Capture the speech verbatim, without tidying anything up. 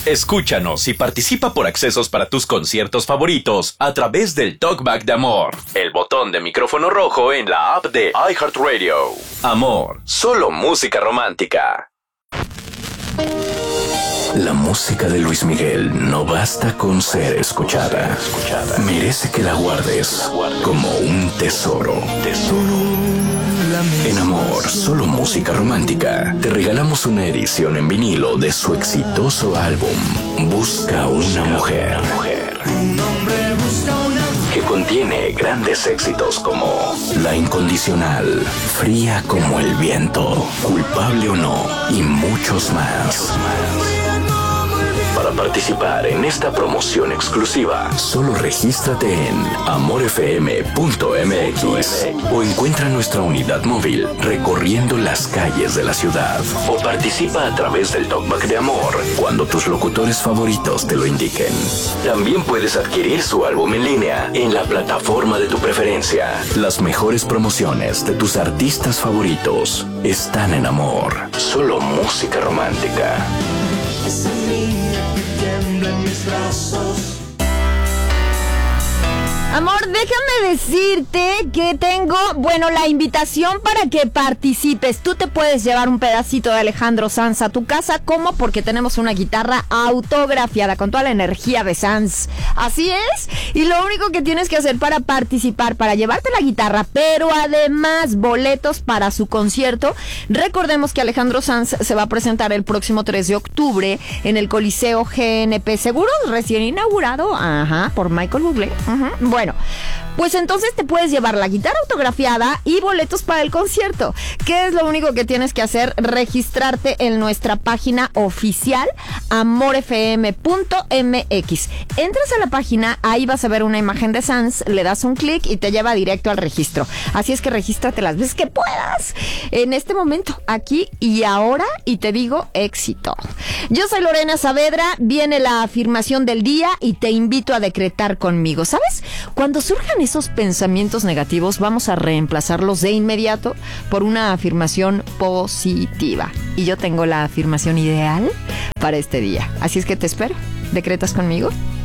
Escúchanos y participa por accesos para tus conciertos favoritos a través del Talkback de Amor, el botón de micrófono rojo en la app de iHeartRadio. Amor, solo música romántica. La música de Luis Miguel no basta con ser escuchada. Merece que la guardes como un tesoro. En Amor, solo música romántica, te regalamos una edición en vinilo de su exitoso álbum Busca una mujer, que contiene grandes éxitos como La Incondicional, Fría como el viento, Culpable o no y muchos más. Para participar en esta promoción exclusiva, solo regístrate en amor f m punto m x o encuentra nuestra unidad móvil recorriendo las calles de la ciudad, o participa a través del Talkback de Amor cuando tus locutores favoritos te lo indiquen. También puedes adquirir su álbum en línea en la plataforma de tu preferencia. Las mejores promociones de tus artistas favoritos están en Amor, solo música romántica. Esa niña que tiembla en mis brazos. Amor, déjame decirte que tengo, bueno, la invitación para que participes. Tú te puedes llevar un pedacito de Alejandro Sanz a tu casa. ¿Cómo? Porque tenemos una guitarra autografiada con toda la energía de Sanz. Así es. Y lo único que tienes que hacer para participar, para llevarte la guitarra, pero además boletos para su concierto. Recordemos que Alejandro Sanz se va a presentar el próximo tres de octubre en el Coliseo G N P Seguros, recién inaugurado, ajá, por Michael Bublé. Ajá. Bueno, pues entonces te puedes llevar la guitarra autografiada y boletos para el concierto. ¿Qué es lo único que tienes que hacer? Registrarte en nuestra página oficial amor f m punto m x. Entras a la página, ahí vas a ver una imagen de Sanz, le das un clic y te lleva directo al registro. Así es que regístrate las veces que puedas. En este momento, aquí y ahora, y te digo éxito. Yo soy Lorena Saavedra, viene la afirmación del día y te invito a decretar conmigo. ¿Sabes? Cuando surjan esos pensamientos negativos, vamos a reemplazarlos de inmediato por una afirmación positiva. Y yo tengo la afirmación ideal para este día. Así es que te espero. ¿Decretas conmigo?